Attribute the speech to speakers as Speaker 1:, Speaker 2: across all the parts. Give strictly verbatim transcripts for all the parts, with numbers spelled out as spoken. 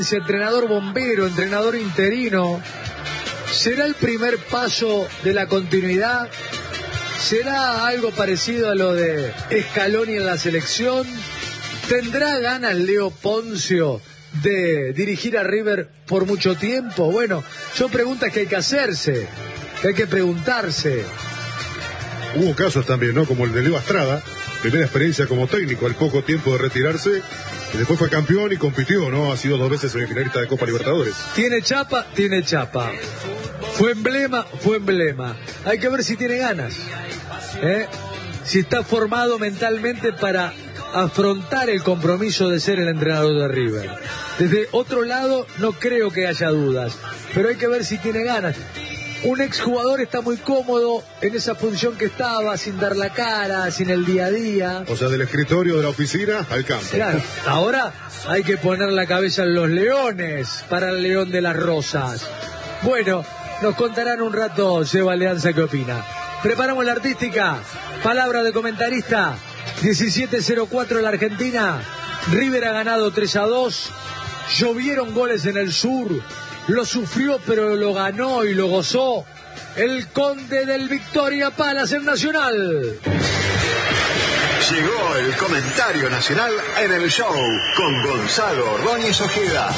Speaker 1: Entrenador bombero, entrenador interino, ¿será el primer paso de la continuidad? ¿Será algo parecido a lo de Scaloni en la selección? ¿Tendrá ganas Leo Ponzio de dirigir a River por mucho tiempo? Bueno, son preguntas que hay que hacerse, que hay que preguntarse.
Speaker 2: Hubo casos también, ¿no? Como el de Leo Astrada, primera experiencia como técnico al poco tiempo de retirarse, y después fue campeón y compitió, ¿no? Ha sido dos veces semifinalista de Copa Libertadores.
Speaker 1: Tiene chapa, tiene chapa. Fue emblema, fue emblema. Hay que ver si tiene ganas, ¿eh? Si está formado mentalmente para afrontar el compromiso de ser el entrenador de River. Desde otro lado, no creo que haya dudas, pero hay que ver si tiene ganas. Un exjugador está muy cómodo en esa función que estaba, sin dar la cara, sin el día a día.
Speaker 2: O sea, del escritorio de la oficina al campo.
Speaker 1: Claro, ahora hay que poner la cabeza en los leones para el León de las Rosas. Bueno, nos contarán un rato Seba Leanza qué opina. Preparamos la artística, palabra de comentarista, diecisiete cero cuatro en la Argentina. River ha ganado tres a dos, llovieron goles en el sur. Lo sufrió, pero lo ganó y lo gozó el conde del Victoria Palace en Nacional.
Speaker 3: Llegó el comentario nacional en el show con Gonzalo Ordóñez Ojeda.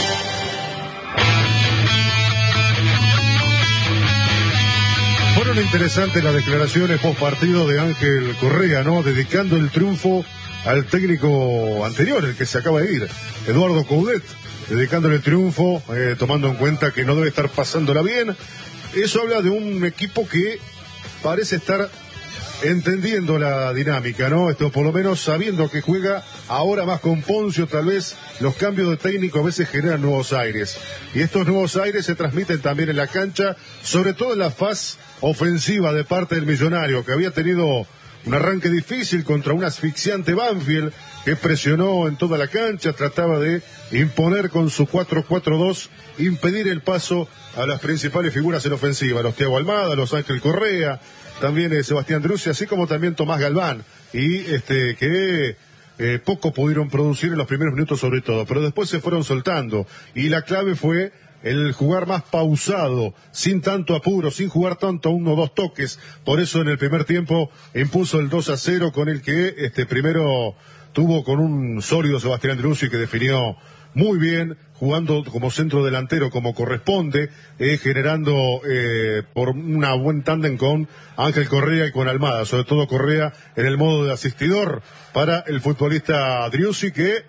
Speaker 2: Fueron interesantes las declaraciones post partido de Ángel Correa, ¿no? Dedicando el triunfo al técnico anterior, el que se acaba de ir, Eduardo Coudet. Dedicándole el triunfo, eh, tomando en cuenta que no debe estar pasándola bien. Eso habla de un equipo que parece estar entendiendo la dinámica, ¿no? Esto por lo menos sabiendo que juega ahora más con Ponzio, tal vez los cambios de técnico a veces generan nuevos aires. Y estos nuevos aires se transmiten también en la cancha, sobre todo en la faz ofensiva de parte del Millonario, que había tenido un arranque difícil contra un asfixiante Banfield que presionó en toda la cancha, trataba de imponer con su cuatro cuatro dos, impedir el paso a las principales figuras en ofensiva, los Thiago Almada, los Ángel Correa, también eh, Sebastián Driussi, así como también Tomás Galván, y este que eh, poco pudieron producir en los primeros minutos sobre todo, pero después se fueron soltando, y la clave fue el jugar más pausado, sin tanto apuro, sin jugar tanto a uno o dos toques. Por eso en el primer tiempo impuso el dos a cero, con el que este primero tuvo con un sólido Sebastián Driussi que definió muy bien, jugando como centro delantero como corresponde, eh, generando eh, por una buen tándem con Ángel Correa y con Almada, sobre todo Correa en el modo de asistidor para el futbolista Driussi, que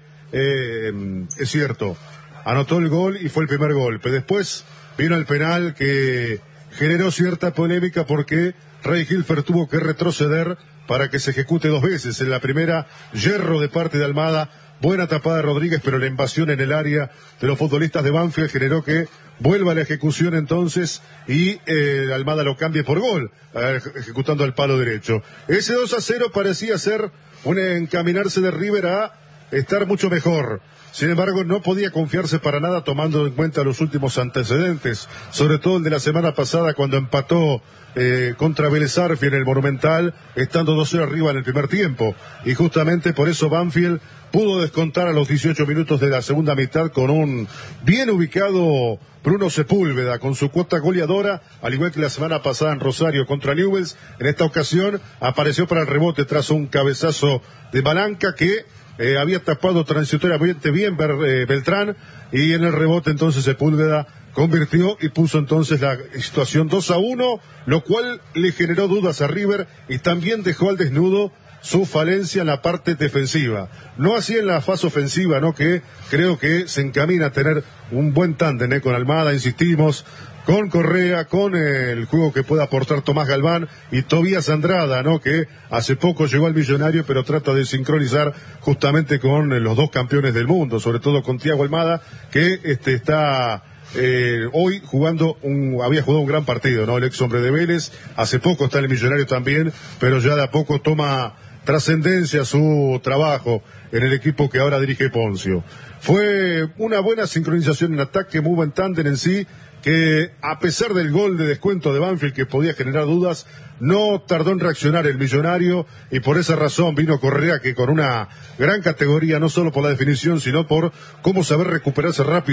Speaker 2: eh, es cierto, anotó el gol y fue el primer golpe. Después vino el penal que generó cierta polémica porque Rey Hilfer tuvo que retroceder para que se ejecute dos veces. En la primera, yerro de parte de Almada, buena tapada de Rodríguez, pero la invasión en el área de los futbolistas de Banfield generó que vuelva a la ejecución entonces y eh, Almada lo cambie por gol, eh, ejecutando al palo derecho. Ese dos a cero parecía ser un encaminarse de River a estar mucho mejor. Sin embargo, no podía confiarse para nada tomando en cuenta los últimos antecedentes, sobre todo el de la semana pasada cuando empató eh, contra Vélez Sarsfield en el Monumental, estando dos cero arriba en el primer tiempo. Y justamente por eso Banfield pudo descontar a los dieciocho minutos de la segunda mitad con un bien ubicado Bruno Sepúlveda, con su cuota goleadora, al igual que la semana pasada en Rosario contra Newell's. En esta ocasión apareció para el rebote tras un cabezazo de Malanca que Eh, había tapado transitoriamente bien eh, Beltrán, y en el rebote entonces Sepúlveda convirtió y puso entonces la situación dos a uno, lo cual le generó dudas a River y también dejó al desnudo su falencia en la parte defensiva. No así en la fase ofensiva, ¿no? Que creo que se encamina a tener un buen tándem, ¿eh? Con Almada, insistimos, con Correa, con el juego que pueda aportar Tomás Galván y Tobías Andrada, ¿no? Que hace poco llegó al Millonario, pero trata de sincronizar justamente con los dos campeones del mundo, sobre todo con Thiago Almada, que este está eh, hoy jugando un, había jugado un gran partido, ¿no? El ex hombre de Vélez, hace poco está en el Millonario también, pero ya de a poco toma trascendencia su trabajo en el equipo que ahora dirige Ponzio. Fue una buena sincronización en ataque, muy buen tándem en sí, que a pesar del gol de descuento de Banfield que podía generar dudas, no tardó en reaccionar el Millonario, y por esa razón vino Correa, que con una gran categoría, no solo por la definición, sino por cómo saber recuperarse rápido